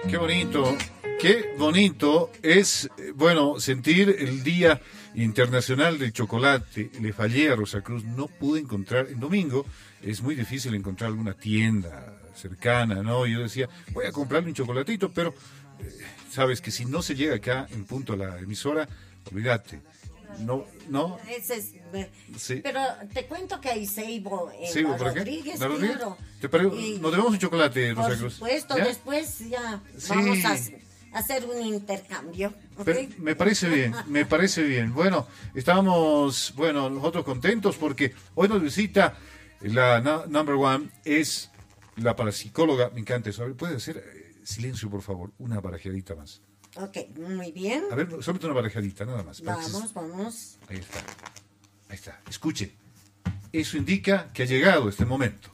Qué bonito es, bueno, sentir el Día Internacional del Chocolate. Le fallé a Rosa Cruz, no pude encontrar, en domingo es muy difícil encontrar alguna tienda cercana, ¿no? Yo decía, voy a comprarle un chocolatito, pero sabes que si no se llega acá en punto a la emisora, olvídate. No. Sí. Pero te cuento que hay ceibo en ¿Seibo la por acá? Rodríguez, ¿La Rodríguez? claro. Nos debemos un chocolate, Rosa Por Cruz. supuesto, ¿Ya? después ya Sí. vamos a hacer un intercambio. ¿Okay? Me parece bien. Bueno, estábamos, nosotros contentos porque hoy nos visita la number one, es la parapsicóloga. Me encanta eso. A ver, ¿puede hacer silencio, por favor? Una barajeadita más. Ok, muy bien. A ver, solamente una barajeadita, nada más. Vamos. Ahí está. Escuche. Eso indica que ha llegado este momento.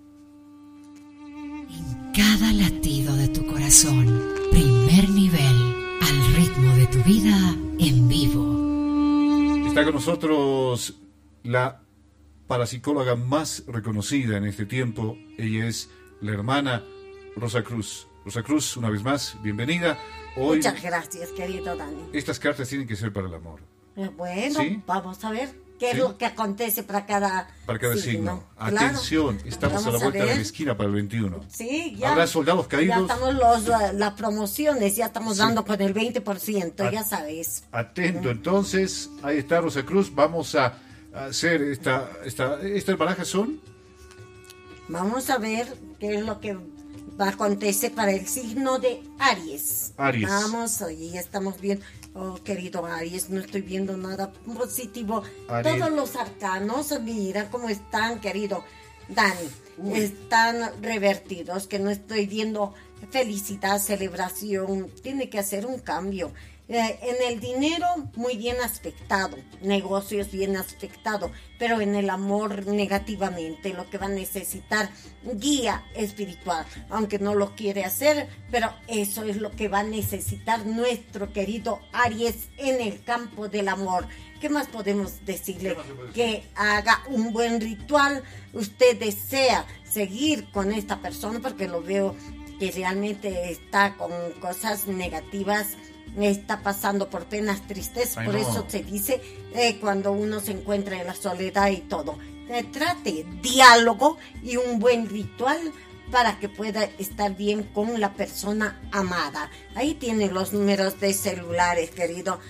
En cada latido de tu corazón, primer nivel, al ritmo de tu vida en vivo. Está con nosotros la parapsicóloga más reconocida en este tiempo. Ella es la hermana Rosa Cruz. Rosa Cruz, una vez más, bienvenida. Hoy, muchas gracias, querido Dani. estas cartas tienen que ser para el amor. Bueno, ¿Sí? Vamos a ver qué es lo que acontece para cada signo. Claro. Atención, estamos a la vuelta de la esquina para el 21. Sí, ya. ¿Habrá soldados caídos? Ya estamos las promociones, ya estamos dando con el 20%, ya sabes. Atento, entonces, ahí está Rosa Cruz. Vamos a hacer estas barajas son. Vamos a ver qué es lo que acontece para el signo de Aries. Vamos, oye, ya estamos viendo. Oh, querido Aries, no estoy viendo nada positivo. Aries. Todos los arcanos, mira cómo están, querido Dani. Están revertidos, que no estoy viendo felicidad, celebración. Tiene que hacer un cambio. En el dinero, muy bien aspectado. Negocios bien aspectado. Pero en el amor, negativamente. Lo que va a necesitar, guía espiritual. Aunque no lo quiere hacer, pero eso es lo que va a necesitar nuestro querido Aries en el campo del amor. ¿Qué más podemos decirle? Que haga un buen ritual. Usted desea seguir con esta persona porque lo veo que realmente está con cosas negativas, está pasando por penas, tristezas. Por eso se dice cuando uno se encuentra en la soledad y todo. Trate diálogo y un buen ritual para que pueda estar bien con la persona amada. Ahí tiene los números de celulares, querido.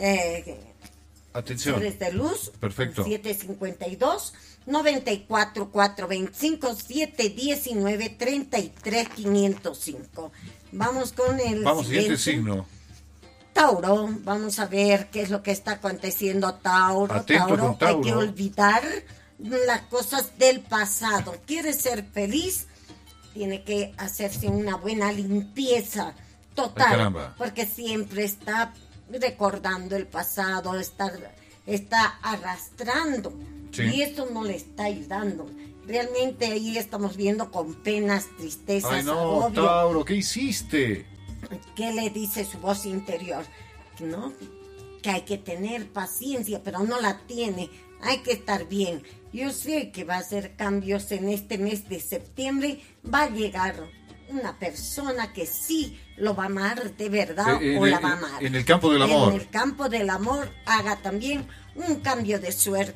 Atención. Seres de luz. Perfecto. 752 94 425 719 33 505. Vamos con el siguiente signo. Tauro. Vamos a ver qué es lo que está aconteciendo, Tauro. Atento con Tauro. Hay que olvidar las cosas del pasado. ¿Quiere ser feliz? Tiene que hacerse una buena limpieza total. Ay, caramba. Porque siempre está recordando el pasado, está arrastrando. Sí. Y eso no le está ayudando. Realmente ahí estamos viendo con penas, tristezas, Ay, no, agobio. Tauro, ¿qué hiciste? ¿Qué le dice su voz interior? ¿No? Que hay que tener paciencia, pero no la tiene. Hay que estar bien. Yo sé que va a hacer cambios en este mes de septiembre. Va a llegar una persona que sí lo va a amar de verdad o la va a amar. En el campo del amor. En el campo del amor haga también un cambio de suerte.